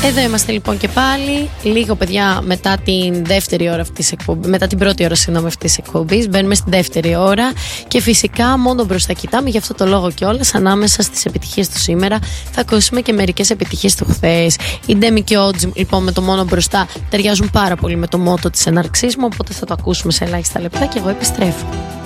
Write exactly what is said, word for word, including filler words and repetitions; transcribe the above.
Εδώ είμαστε λοιπόν και πάλι, λίγο παιδιά μετά την δεύτερη ώρα αυτής της εκπομπής, μετά την πρώτη ώρα συγγνώμη αυτής της εκπομπής, μπαίνουμε στην δεύτερη ώρα και φυσικά μόνο μπροστά κοιτάμε, γι' αυτό το λόγο κιόλας ανάμεσα στις επιτυχίες του σήμερα θα ακούσουμε και μερικές επιτυχίες του χθες. Η Ντέμι και ο Ότζι λοιπόν με το μόνο μπροστά ταιριάζουν πάρα πολύ με το μότο της έναρξής μου, οπότε θα το ακούσουμε σε ελάχιστα λεπτά και εγώ επιστρέφω.